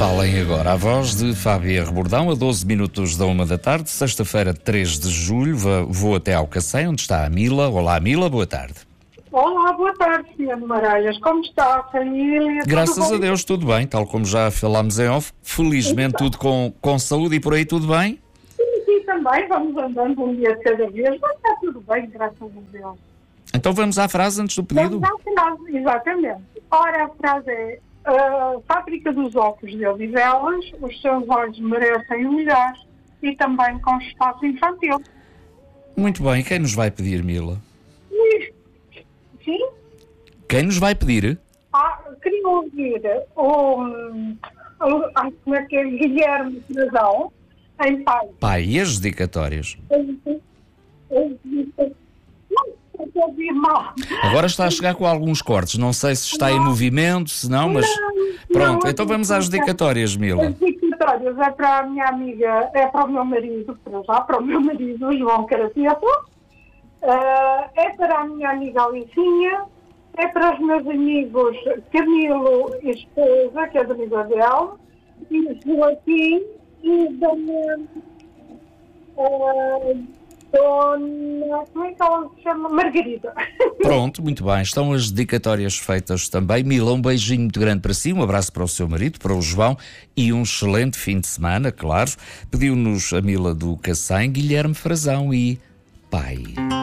Falem agora. A voz de Fábia Rebordão, a 12 minutos da 1 da tarde, sexta-feira, 3 de julho. Vou até ao Cacém, onde está a Mila. Olá, Mila, boa tarde. Olá, boa tarde, Sr. Maralhas. Como está a família? Graças a Deus, tudo bem, tal como já falámos em off. Felizmente tudo com saúde e por aí tudo bem? Sim, também. Vamos andando um dia de cada vez, mas está tudo bem, graças a Deus. Então vamos à frase antes do pedido? Vamos à frase, exatamente. Ora, a frase é: a fábrica dos óculos de Odivelas, os seus olhos merecem o melhor, e também com espaço infantil. Muito bem, quem nos vai pedir, Mila? Sim? Quem nos vai pedir? Queria ouvir como é que é? Guilherme Frazão, em Pai. Pai, e as dedicatórias? Não estou a ouvir mal. Agora está a chegar com alguns cortes, não sei se está em movimento, se não, mas pronto, então vamos às dedicatórias, Mila. As dedicatórias é para a minha amiga, é para o meu marido, para o meu marido, o João Carapeto, é para a minha amiga Alicinha, é para os meus amigos Camilo e esposa, que é da amiga dela, e Joaquim e Dona... como é que ela se chama? Margarida. Pronto, muito bem. Estão as dedicatórias feitas também. Mila, um beijinho muito grande para si, um abraço para o seu marido, para o João, e um excelente fim de semana, claro. Pediu-nos a Mila do Cacém, Guilherme Frazão e Pai.